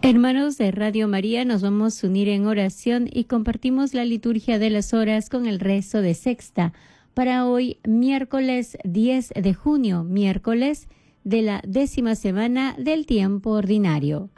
Hermanos de Radio María, nos vamos a unir en oración y compartimos la liturgia de las horas con el rezo de sexta para hoy, miércoles 10 de junio, miércoles de la 10ª semana del tiempo ordinario.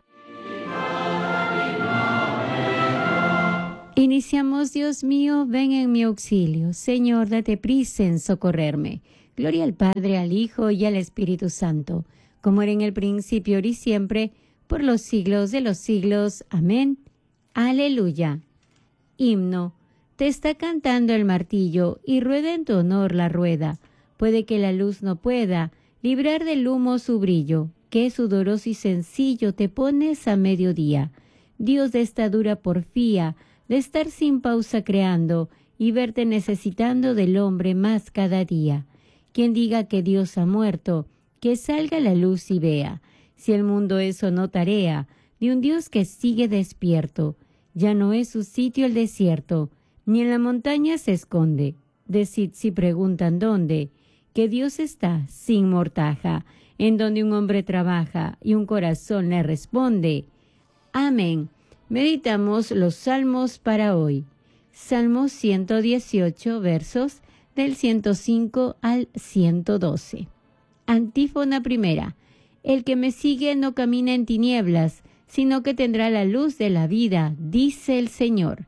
Iniciamos, Dios mío, ven en mi auxilio. Señor, date prisa en socorrerme. Gloria al Padre, al Hijo y al Espíritu Santo, como era en el principio, ahora y siempre, por los siglos de los siglos. Amén. Aleluya. Himno. Te está cantando el martillo y rueda en tu honor la rueda. Puede que la luz no pueda librar del humo su brillo. Qué sudoroso y sencillo te pones a mediodía. Dios de esta dura porfía, de estar sin pausa creando y verte necesitando del hombre más cada día. Quien diga que Dios ha muerto, que salga la luz y vea. Si el mundo eso no tarea, de un Dios que sigue despierto, ya no es su sitio el desierto, ni en la montaña se esconde. Decid si preguntan dónde, que Dios está sin mortaja, en donde un hombre trabaja y un corazón le responde. Amén. Meditamos los salmos para hoy. Salmo 118, versos del 105 al 112. Antífona primera. El que me sigue no camina en tinieblas, sino que tendrá la luz de la vida, dice el Señor.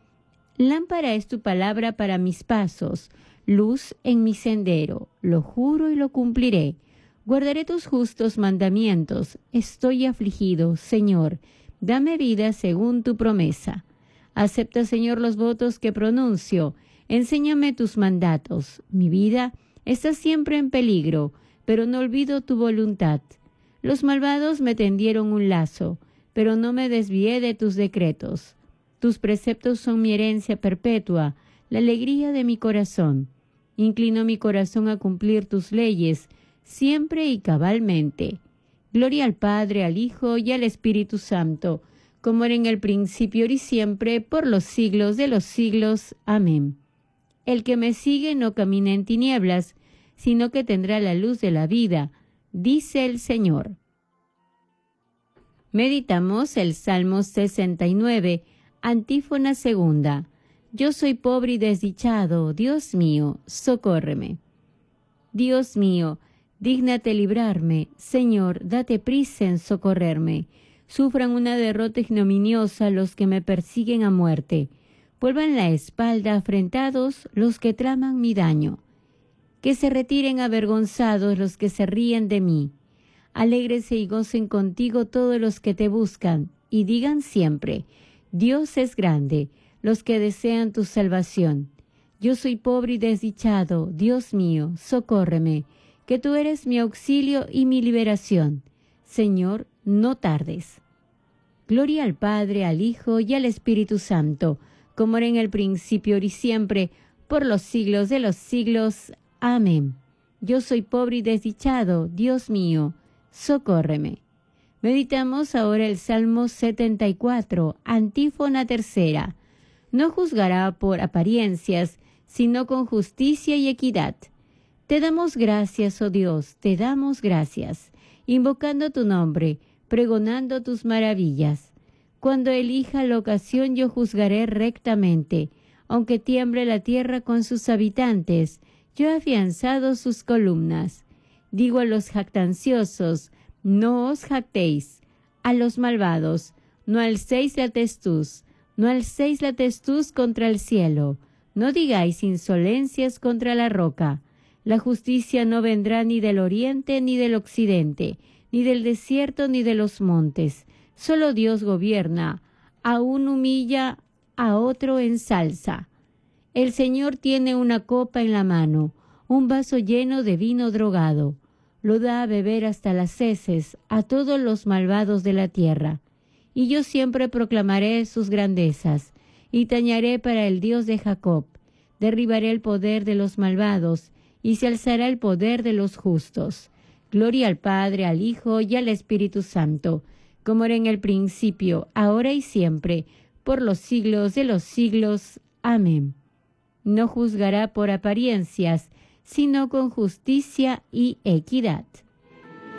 Lámpara es tu palabra para mis pasos, luz en mi sendero. Lo juro y lo cumpliré. Guardaré tus justos mandamientos. Estoy afligido, Señor. Dame vida según tu promesa. Acepta, Señor, los votos que pronuncio. Enséñame tus mandatos. Mi vida está siempre en peligro, pero no olvido tu voluntad. Los malvados me tendieron un lazo, pero no me desvié de tus decretos. Tus preceptos son mi herencia perpetua, la alegría de mi corazón. Inclino mi corazón a cumplir tus leyes, siempre y cabalmente. Gloria al Padre, al Hijo y al Espíritu Santo, como era en el principio, ahora y siempre, por los siglos de los siglos. Amén. El que me sigue no camina en tinieblas, sino que tendrá la luz de la vida, dice el Señor. Meditamos el Salmo 69, antífona segunda. Yo soy pobre y desdichado, Dios mío, socórreme. Dios mío, dígnate librarme, Señor, date prisa en socorrerme. Sufran una derrota ignominiosa los que me persiguen a muerte. Vuelvan la espalda afrentados los que traman mi daño. Que se retiren avergonzados los que se ríen de mí. Alégrese y gocen contigo todos los que te buscan, y digan siempre, Dios es grande, los que desean tu salvación. Yo soy pobre y desdichado, Dios mío, socórreme, que tú eres mi auxilio y mi liberación. Señor, no tardes. Gloria al Padre, al Hijo y al Espíritu Santo, como era en el principio, ahora y siempre, por los siglos de los siglos. Amén. Yo soy pobre y desdichado, Dios mío, socórreme. Meditamos ahora el Salmo 74, antífona tercera. No juzgará por apariencias, sino con justicia y equidad. Te damos gracias, oh Dios, te damos gracias, invocando tu nombre, pregonando tus maravillas. Cuando elija la ocasión yo juzgaré rectamente, aunque tiemble la tierra con sus habitantes, yo he afianzado sus columnas. Digo a los jactanciosos, no os jactéis. A los malvados, no alcéis la testuz, no alcéis la testuz contra el cielo. No digáis insolencias contra la roca. La justicia no vendrá ni del oriente ni del occidente, ni del desierto ni de los montes. Solo Dios gobierna, aún humilla, a otro ensalza. El Señor tiene una copa en la mano, un vaso lleno de vino drogado. Lo da a beber hasta las heces a todos los malvados de la tierra. Y yo siempre proclamaré sus grandezas, y tañaré para el Dios de Jacob. Derribaré el poder de los malvados, y se alzará el poder de los justos. Gloria al Padre, al Hijo y al Espíritu Santo, como era en el principio, ahora y siempre, por los siglos de los siglos. Amén. No juzgará por apariencias, sino con justicia y equidad.